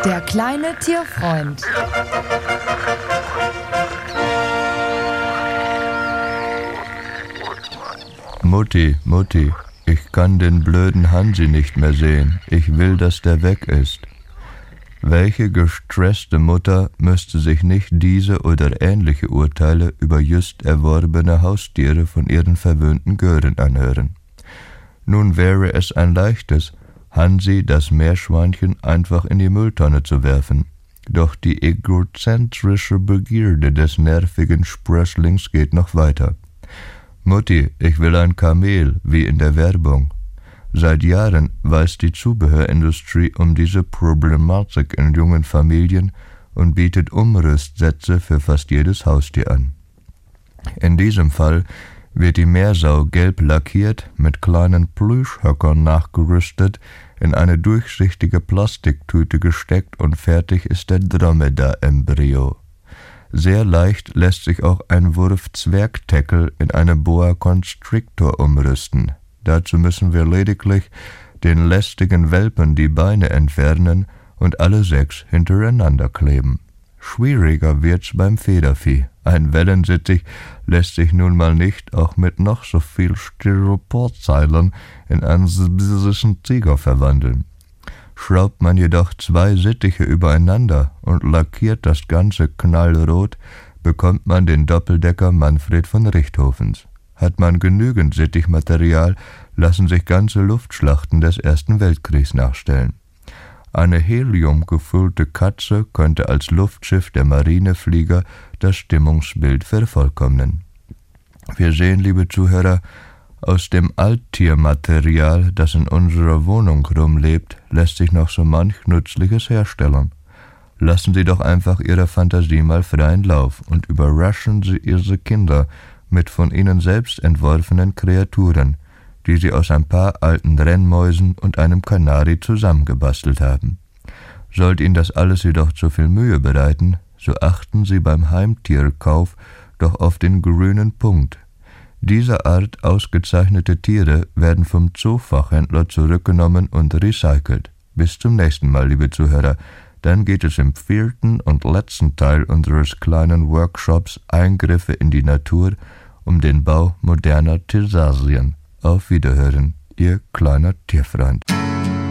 Der kleine Tierfreund. Mutti, Mutti, ich kann den blöden Hansi nicht mehr sehen. Ich will, dass der weg ist. Welche gestresste Mutter müsste sich nicht diese oder ähnliche Urteile über just erworbene Haustiere von ihren verwöhnten Gören anhören? Nun wäre es ein leichtes, Hansi, das Meerschweinchen, einfach in die Mülltonne zu werfen. Doch die egozentrische Begierde des nervigen Sprösslings geht noch weiter. Mutti, ich will ein Kamel, wie in der Werbung. Seit Jahren weiß die Zubehörindustrie um diese Problematik in jungen Familien und bietet Umrüstsätze für fast jedes Haustier an. In diesem Fall wird die Meersau gelb lackiert, mit kleinen Plüschhöckern nachgerüstet, in eine durchsichtige Plastiktüte gesteckt und fertig ist der Dromedar-Embryo. Sehr leicht lässt sich auch ein Wurf-Zwergteckel in eine Boa Constrictor umrüsten. Dazu müssen wir lediglich den lästigen Welpen die Beine entfernen und alle 6 hintereinander kleben. Schwieriger wird's beim Federvieh. Ein Wellensittich lässt sich nun mal nicht auch mit noch so viel Styroporzeilen in einen sibirischen Tiger verwandeln. Schraubt man jedoch 2 Sittiche übereinander und lackiert das Ganze knallrot, bekommt man den Doppeldecker Manfred von Richthofens. Hat man genügend Sittichmaterial, lassen sich ganze Luftschlachten des Ersten Weltkriegs nachstellen. Eine heliumgefüllte Katze könnte als Luftschiff der Marineflieger das Stimmungsbild vervollkommnen. Wir sehen, liebe Zuhörer, aus dem Alttiermaterial, das in unserer Wohnung rumlebt, lässt sich noch so manch Nützliches herstellen. Lassen Sie doch einfach Ihrer Fantasie mal freien Lauf und überraschen Sie Ihre Kinder mit von Ihnen selbst entworfenen Kreaturen, die Sie aus ein paar alten Rennmäusen und einem Kanari zusammengebastelt haben. Sollte Ihnen das alles jedoch zu viel Mühe bereiten, so achten Sie beim Heimtierkauf doch auf den grünen Punkt. Dieser Art ausgezeichnete Tiere werden vom Zoofachhändler zurückgenommen und recycelt. Bis zum nächsten Mal, liebe Zuhörer. Dann geht es im 4. und letzten Teil unseres kleinen Workshops Eingriffe in die Natur um den Bau moderner Tiersasien. Auf Wiederhören, Ihr kleiner Tierfreund.